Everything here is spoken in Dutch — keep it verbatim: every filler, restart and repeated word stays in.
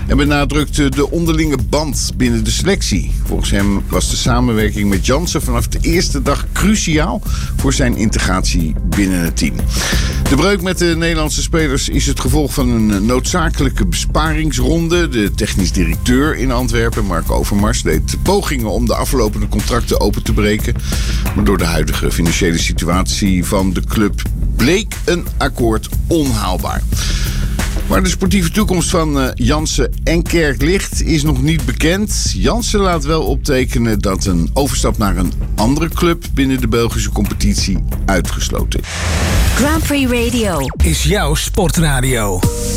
en benadrukte de onderlinge band binnen de selectie. Volgens hem was de samenwerking met Jansen vanaf de eerste dag cruciaal voor zijn integratie binnen het team. De breuk met de Nederlandse spelers is het gevolg van een noodzakelijke besparingsronde. De technisch directeur in Antwerpen, Mark Overmars, deed pogingen om de aflopende contracten open te breken. Maar door de huidige financiële situatie van de club bleek een akkoord onhaalbaar. Waar de sportieve toekomst van uh, Jansen en Kerk ligt, is nog niet bekend. Jansen laat wel optekenen dat een overstap naar een andere club binnen de Belgische competitie uitgesloten is. Grand Prix Radio is jouw sportradio.